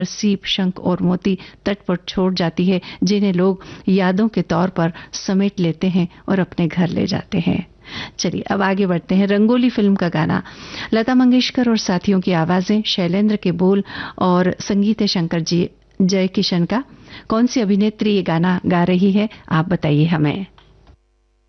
सीप, शंख और मोती तट पर छोड़ जाती है, जिन्हें लोग यादों के तौर पर समेट लेते हैं और अपने घर ले जाते हैं। चलिए अब आगे बढ़ते हैं। रंगोली फिल्म का गाना, लता मंगेशकर और साथियों की आवाजें, शैलेंद्र के बोल और संगीत है शंकर जी जय किशन का। कौन सी अभिनेत्री ये गाना गा रही है, आप बताइए हमें।